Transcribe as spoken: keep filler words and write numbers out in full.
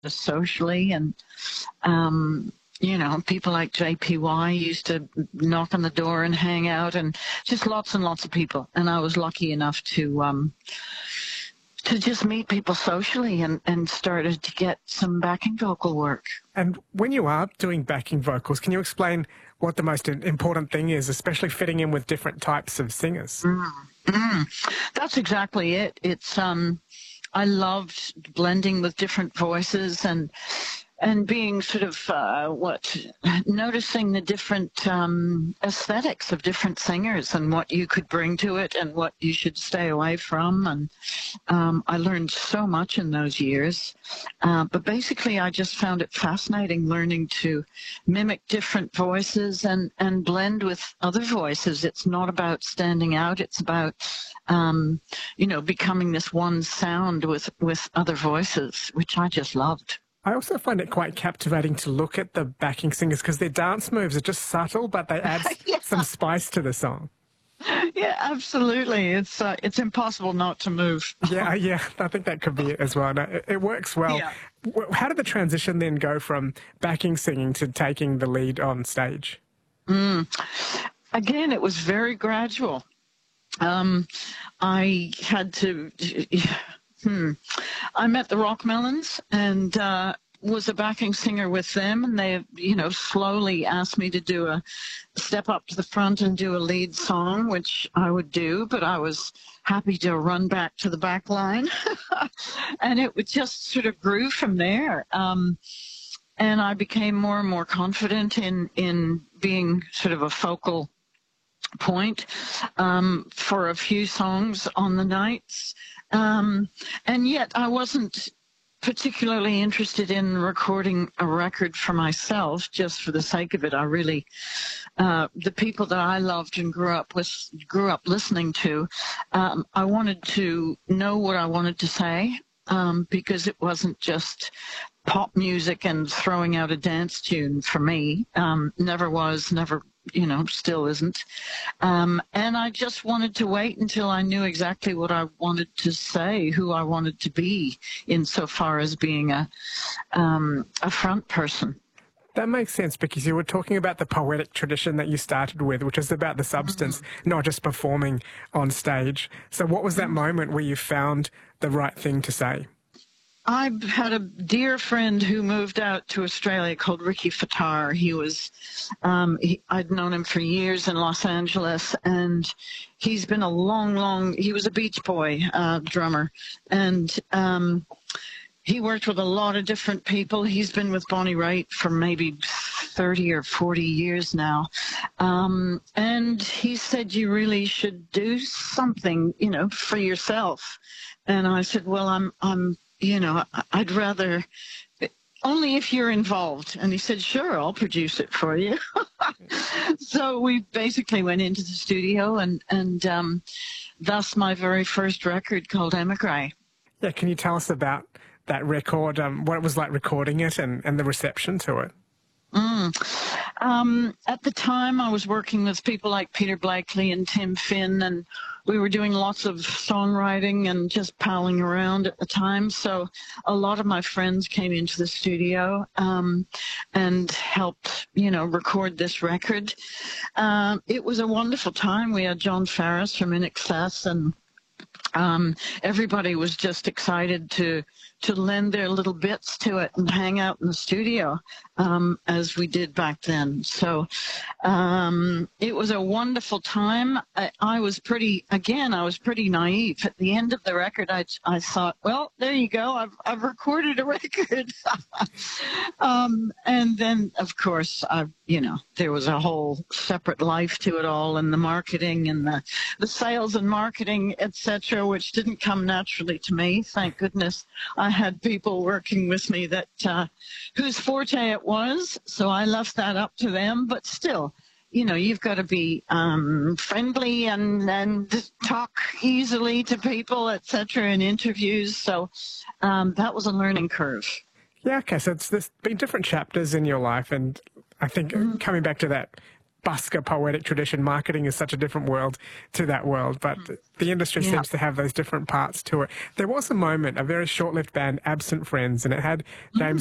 socially. And, um, you know, people like J P Y used to knock on the door and hang out, and just lots and lots of people. And I was lucky enough to um, to just meet people socially and, and started to get some backing vocal work. And when you are doing backing vocals, can you explain what the most important thing is, especially fitting in with different types of singers? Mm, mm. That's exactly it. It's um, I loved blending with different voices and and being sort of uh, what noticing the different um, aesthetics of different singers and what you could bring to it and what you should stay away from. And um, I learned so much in those years. Uh, but basically, I just found it fascinating learning to mimic different voices and, and blend with other voices. It's not about standing out. It's about, um, you know, becoming this one sound with, with other voices, which I just loved. I also find it quite captivating to look at the backing singers because their dance moves are just subtle, but they add yeah. some spice to the song. Yeah, absolutely. It's uh, it's impossible not to move. yeah, yeah, I think that could be it as well. No, it, it works well. Yeah. How did the transition then go from backing singing to taking the lead on stage? Mm. Again, it was very gradual. Um, I had to... Hmm. I met the Rockmelons and uh, was a backing singer with them, and they, you know, slowly asked me to do a step up to the front and do a lead song, which I would do, but I was happy to run back to the back line. And it would just sort of grew from there. Um, and I became more and more confident in, in being sort of a focal point um, for a few songs on the nights. Um, and yet I wasn't particularly interested in recording a record for myself just for the sake of it. I really, uh, the people that I loved and grew up with, grew up listening to, um, I wanted to know what I wanted to say um, because it wasn't just pop music and throwing out a dance tune for me. Um, never was, never, you know, still isn't. Um, and I just wanted to wait until I knew exactly what I wanted to say, who I wanted to be insofar as being a, um, a front person. That makes sense because you were talking about the poetic tradition that you started with, which is about the substance, mm-hmm. not just performing on stage. So what was that mm-hmm. moment where you found the right thing to say? I had a dear friend who moved out to Australia called Ricky Fattar. He was, um, he, I'd known him for years in Los Angeles, and he's been a long, long, he was a Beach Boy uh, drummer, and um, he worked with a lot of different people. He's been with Bonnie Raitt for maybe thirty or forty years now. Um, and he said, you really should do something, you know, for yourself. And I said, well, I'm, I'm, you know, I'd rather, only if you're involved. And he said, sure, I'll produce it for you. So we basically went into the studio, and, and um, thus my very first record called Emigre. Yeah, can you tell us about that record, um, what it was like recording it and, and the reception to it? Mm. Um, at the time, I was working with people like Peter Blakely and Tim Finn, and we were doing lots of songwriting and just palling around at the time. So a lot of my friends came into the studio um, and helped, you know, record this record. Um, it was a wonderful time. We had John Farris from In Excess, and um, everybody was just excited to to lend their little bits to it and hang out in the studio um, as we did back then. So um, it was a wonderful time. I, I was pretty, again, I was pretty naive. At the end of the record, I, I thought, well, there you go. I've, I've recorded a record. um, and then, of course, I, you know, there was a whole separate life to it all, and the marketing and the, the sales and marketing, et cetera, which didn't come naturally to me. Thank goodness I had people working with me that uh, whose forte it was, so I left that up to them. But still, you know, you've got to be um, friendly and, and talk easily to people, et cetera, in interviews. So um, that was a learning curve. Yeah, okay, so it's, there's been different chapters in your life, and I think mm-hmm. coming back to that busker poetic tradition. Marketing is such a different world to that world, but the industry Yeah. seems to have those different parts to it. There was a moment, a very short-lived band, Absent Friends, and it had James